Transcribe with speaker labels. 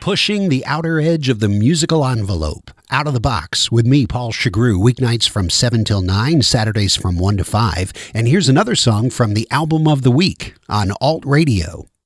Speaker 1: pushing the outer edge of the musical envelope. Out of the Box with me, Paul Chagru, weeknights from 7 till 9, Saturdays from 1 to 5. And here's another song from the Album of the Week on Alt Radio.